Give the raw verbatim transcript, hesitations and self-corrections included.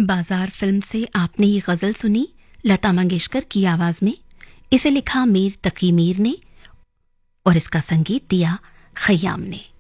बाजार फिल्म से आपने ये गजल सुनी लता मंगेशकर की आवाज में। इसे लिखा मीर तकी मीर ने और इसका संगीत दिया खयाम ने।